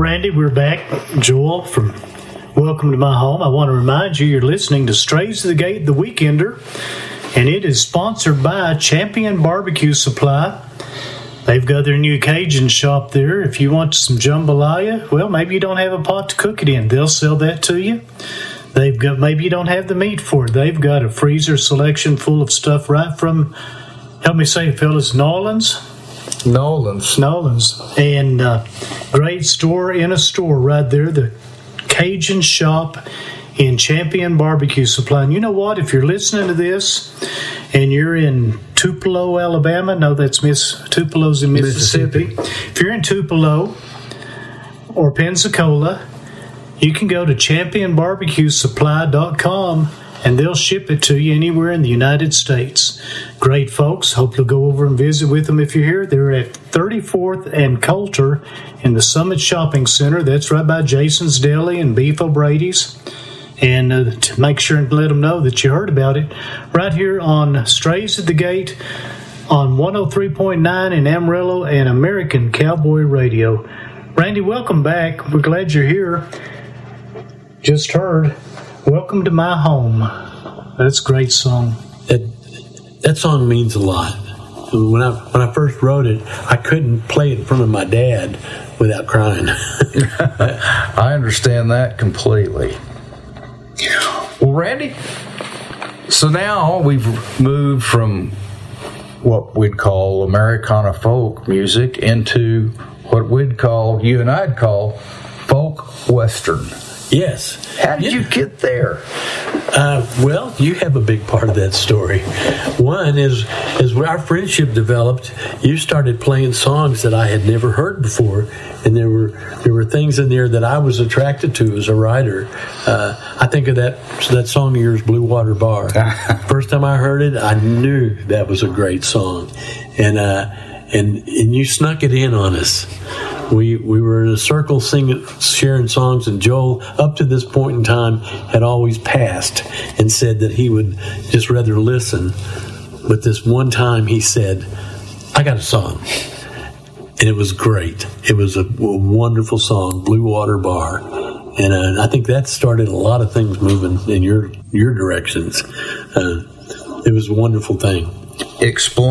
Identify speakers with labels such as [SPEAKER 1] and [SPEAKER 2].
[SPEAKER 1] Randy, we're back. Joel from Welcome to My Home. I want to remind you you're listening to Strays to the Gate, The Weekender, and it is sponsored by Champion Barbecue Supply. They've got their new Cajun shop there. If you want some jambalaya, well, maybe you don't have a pot to cook it in. They'll sell that to you. They've got, maybe you don't have the meat for it. They've got a freezer selection full of stuff right from, help me say it, fellas, Nolan's. And great store in a store right there, the Cajun shop in Champion Barbecue Supply. And you know what? If you're listening to this and you're in Tupelo, Alabama, no, that's Tupelo's in Mississippi. If you're in Tupelo or Pensacola, you can go to championbarbecuesupply.com and they'll ship it to you anywhere in the United States. Great folks. Hope you'll go over and visit with them if you're here. They're at 34th and Coulter in the Summit Shopping Center. That's right by Jason's Deli and Beef O'Brady's. And to make sure and let them know that you heard about it, right here on Strays at the Gate on 103.9 in Amarillo and American Cowboy Radio. Randy, welcome back. We're glad you're here. Just heard Welcome to My Home. That's a great song.
[SPEAKER 2] That song means a lot. When I first wrote it, I couldn't play it in front of my dad without crying.
[SPEAKER 3] I understand that completely. Well, Randy, so now we've moved from what we'd call Americana folk music into what you and I'd call folk western.
[SPEAKER 2] Yes.
[SPEAKER 3] How did you get there?
[SPEAKER 2] Well, you have a big part of that story. One is, as our friendship developed, you started playing songs that I had never heard before, and there were things in there that I was attracted to as a writer. I think of that song of yours, Blue Water Bar. First time I heard it, I knew that was a great song, and you snuck it in on us. We were in a circle singing, sharing songs, and Joel, up to this point in time, had always passed and said that he would just rather listen. But this one time he said, I got a song. And it was great. It was a wonderful song, Blue Water Bar. And I think that started a lot of things moving in your directions. It was a wonderful thing.
[SPEAKER 3] Explain